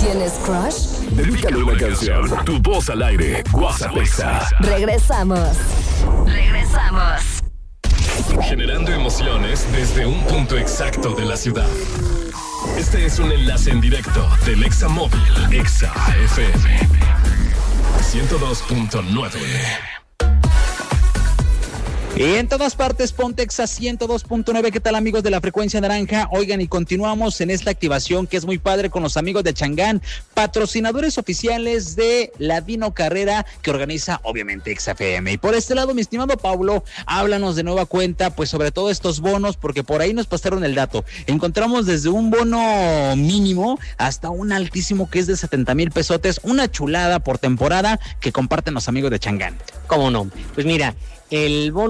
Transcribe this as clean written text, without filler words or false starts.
¿Tienes crush? Dedícale una canción. Tu voz al aire. WhatsApp Exa. Regresamos. Generando emociones desde un punto exacto de la ciudad. Este es un enlace en directo del Exa Móvil. Exa FM 102.9. Y en todas partes, ponte Exa 102.9. ¿Qué tal, amigos de la frecuencia naranja? Oigan, y continuamos en esta activación que es muy padre con los amigos de Chang'an, patrocinadores oficiales de la Dino Carrera que organiza, obviamente, Exa FM. Y por este lado, mi estimado Paulo, háblanos de nueva cuenta, pues sobre todo estos bonos, porque por ahí nos pasaron el dato. Encontramos desde un bono mínimo hasta un altísimo que es de 70,000 pesotes, una chulada por temporada que comparten los amigos de Chang'an. ¿Cómo no? Pues mira, el bono